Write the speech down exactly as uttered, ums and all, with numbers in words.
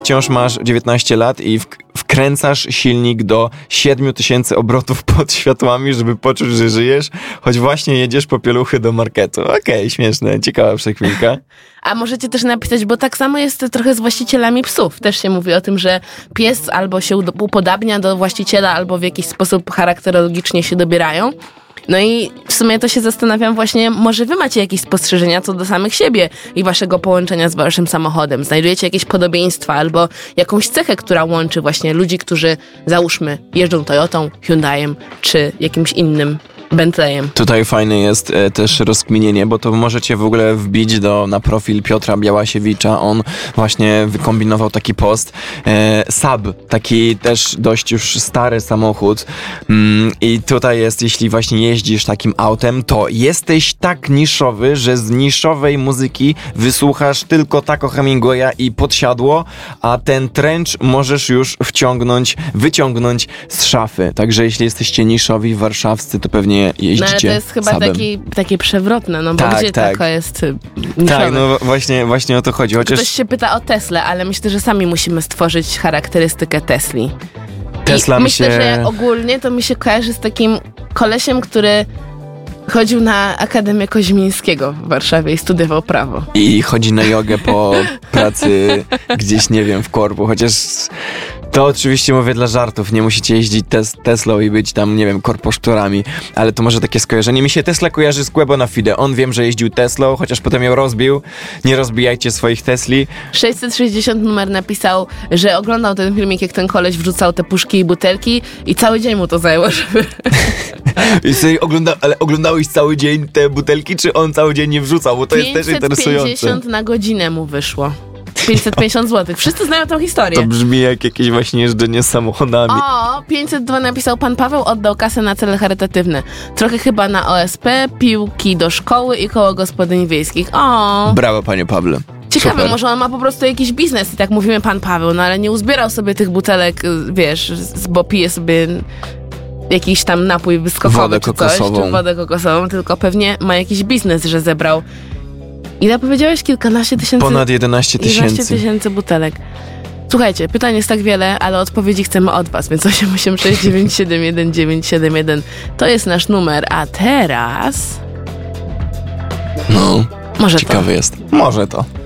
Wciąż masz dziewiętnaście lat i w, wkręcasz silnik do siedmiu tysięcy obrotów pod światłami, żeby poczuć, że żyjesz, choć właśnie jedziesz po pieluchy do marketu. Okej, okay, śmieszne, ciekawa przekminka. A możecie też napisać, bo tak samo jest trochę z właścicielami psów. Też się mówi o tym, że pies albo się upodabnia do właściciela, albo w jakiś sposób charakterologicznie się dobierają. No i w sumie to się zastanawiam właśnie, może wy macie jakieś spostrzeżenia co do samych siebie i waszego połączenia z waszym samochodem. Znajdujecie jakieś podobieństwa albo jakąś cechę, która łączy właśnie ludzi, którzy załóżmy jeżdżą Toyotą, Hyundaiem czy jakimś innym Bentleyem. Tutaj fajne jest e, też rozkminienie, bo to możecie w ogóle wbić do, na profil Piotra Białasiewicza. On właśnie wykombinował taki post. E, Saab, taki też dość już stary samochód. Mm, I tutaj jest, jeśli właśnie jeździsz takim autem, to jesteś tak niszowy, że z niszowej muzyki wysłuchasz tylko Taco Hemingwaya i Podsiadło, a ten trench możesz już wciągnąć, wyciągnąć z szafy. Także jeśli jesteście niszowi, warszawscy, to pewnie jeździcie. No ale to jest chyba taki, takie przewrotne, no bo tak, gdzie tak. taka jest niszowe? Tak, no właśnie, właśnie o to chodzi. Chociaż... Ktoś się pyta o Teslę, ale myślę, że sami musimy stworzyć charakterystykę Tesli. Tesla I mi myślę, się... że ogólnie to mi się kojarzy z takim kolesiem, który chodził na Akademię Koźmińskiego w Warszawie i studiował prawo. I chodzi na jogę po pracy gdzieś, nie wiem, w korpu, chociaż to oczywiście mówię dla żartów, nie musicie jeździć tes- Teslą i być tam, nie wiem, korposzczurami, ale to może takie skojarzenie. Mi się Tesla kojarzy z Quebo na Fide. On wiem, że jeździł Teslą, chociaż potem ją rozbił. Nie rozbijajcie swoich Tesli. sześćset sześćdziesiąt numer napisał, że oglądał ten filmik, jak ten koleś wrzucał te puszki i butelki i cały dzień mu to zajęło, żeby... I sobie ogląda, ale oglądałeś cały dzień te butelki, czy on cały dzień nie wrzucał? Bo to jest też interesujące. pięćset pięćdziesiąt na godzinę mu wyszło. pięćset pięćdziesiąt złotych. Wszyscy znają tą historię. To brzmi jak jakieś właśnie jeżdżenie samochodami. O, pięćset dwa napisał pan Paweł, oddał kasę na cele charytatywne. Trochę chyba na O S P, piłki do szkoły i koło gospodyń wiejskich. O. Brawo, panie Pawle. Ciekawe, Super. może on ma po prostu jakiś biznes i tak mówimy pan Paweł, no ale nie uzbierał sobie tych butelek, wiesz, bo pije sobie jakiś tam napój wyskokowy wodę czy kokosową. coś, czy wodę kokosową, tylko pewnie ma jakiś biznes, że zebrał. Ile powiedziałeś? Kilkanaście tysięcy? Ponad jedenaście tysięcy. jedenaście tysięcy butelek. Słuchajcie, pytań jest tak wiele, ale odpowiedzi chcemy od was, więc osiem osiem sześć dziewięć siedem jeden dziewięć siedem jeden to jest nasz numer, a teraz... No, Może ciekawy to. jest. Może to.